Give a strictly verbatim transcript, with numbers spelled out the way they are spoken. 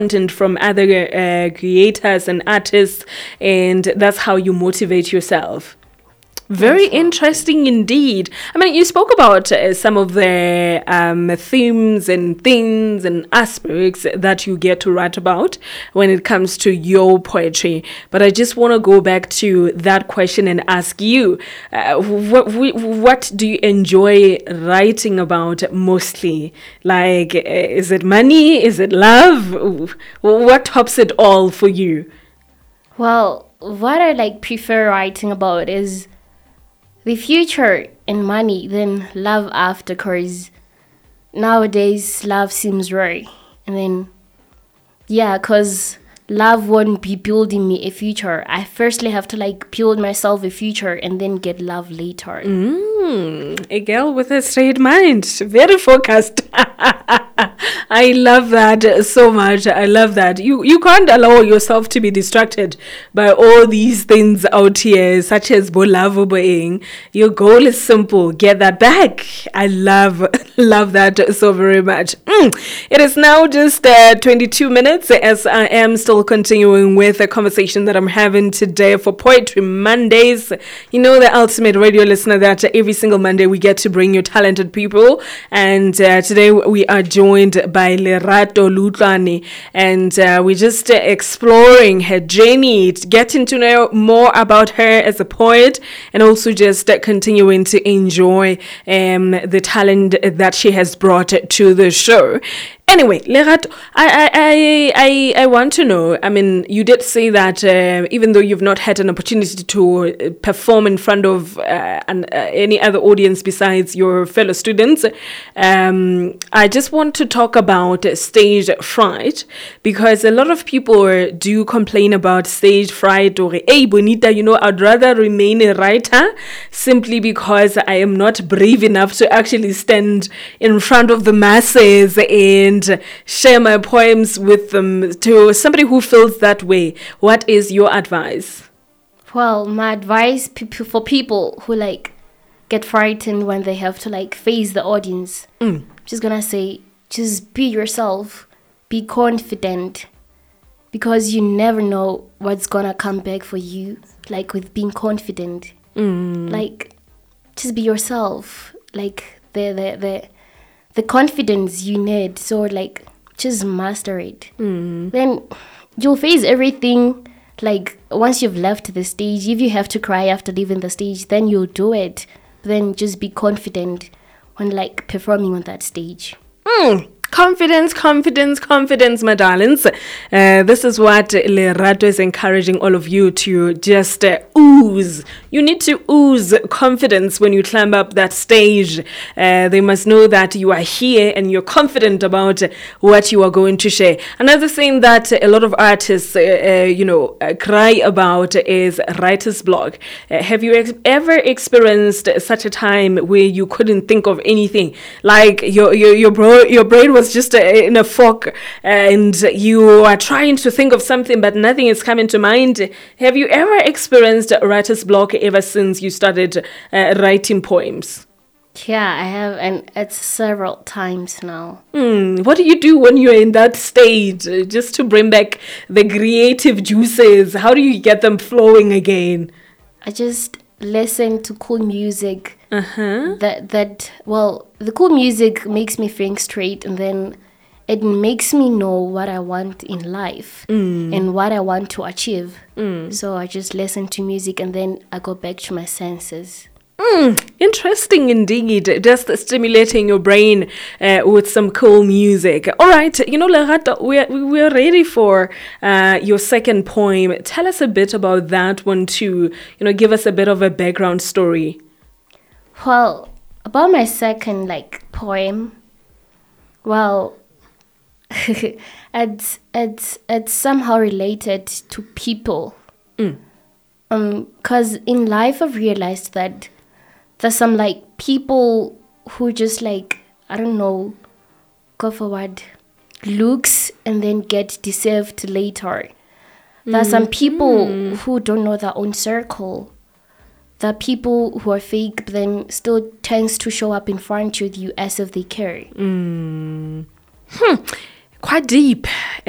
content from other uh, creators and artists, and that's how you motivate yourself. Very interesting indeed. I mean, you spoke about uh, some of the um, themes and things and aspects that you get to write about when it comes to your poetry. But I just want to go back to that question and ask you, uh, what, what do you enjoy writing about mostly? Like, is it money? Is it love? What tops it all for you? Well, what I like prefer writing about is the future and money, then love after, cause nowadays love seems rare. And then, yeah, cause love won't be building me a future. I firstly have to like build myself a future and then get love later. Mm, a girl with a straight mind, very focused. I love that so much. I love that. You you can't allow yourself to be distracted by all these things out here, such as bolavo boying. Your goal is simple. Get that back. I love, love that so very much. Mm. It is now just uh, twenty-two minutes as I am still continuing with the conversation that I'm having today for Poetry Mondays. You know, the ultimate radio listener that every single Monday we get to bring you talented people. And uh, today we are joined by Lerato Lutlane, and uh, we're just uh, exploring her journey, getting to know more about her as a poet, and also just uh, continuing to enjoy um, the talent that she has brought to the show. Anyway, Lerato, I, I, I, I want to know, I mean, you did say that uh, even though you've not had an opportunity to perform in front of uh, an, uh, any other audience besides your fellow students, um, I just want to talk about stage fright, because a lot of people do complain about stage fright, or, hey, Bonita, you know, I'd rather remain a writer simply because I am not brave enough to actually stand in front of the masses and share my poems with them. To somebody who feels that way, what is your advice? Well, my advice p- for people who like get frightened when they have to like face the audience, mm. just gonna say, just be yourself, be confident, because you never know what's gonna come back for you. Like with being confident, mm. like just be yourself. Like the the the. the confidence you need, so like just master it. Mm. Then you'll face everything. Like once you've left the stage, if you have to cry after leaving the stage, then you'll do it. Then just be confident when like performing on that stage. Mm. Confidence, confidence, confidence, my darlings. Uh, this is what Lerato is encouraging all of you to just uh, ooze. You need to ooze confidence when you climb up that stage. Uh, they must know that you are here and you're confident about what you are going to share. Another thing that a lot of artists, uh, uh, you know, uh, cry about is writer's block. Uh, have you ex- ever experienced such a time where you couldn't think of anything? Like your your your, bro- your brain was just in a fog and you are trying to think of something but nothing is coming to mind. Have you ever experienced writer's block ever since you started uh, writing poems? Yeah, I have, and it's several times now. Mm, what do you do when you're in that stage, uh, just to bring back the creative juices? How do you get them flowing again? I just listen to cool music. Uh-huh. That that well, the cool music makes me think straight, and then it makes me know what I want in life mm. and what I want to achieve. Mm. So I just listen to music, and then I go back to my senses. Mm, interesting indeed. Just stimulating your brain uh, with some cool music. All right, you know, Lerato, we're, we're ready for uh, your second poem. Tell us a bit about that one too. You know, give us a bit of a background story. Well, about my second, like, poem, well, it's, it's, it's somehow related to people. Mm. Um, 'cause in life I've realized that there's some, like, people who just, like, I don't know, go forward, looks and then get deceived later. Mm. There's some people mm. who don't know their own circle. There are people who are fake, but then still tends to show up in front of you as if they care. Mm. Hmm. Quite deep.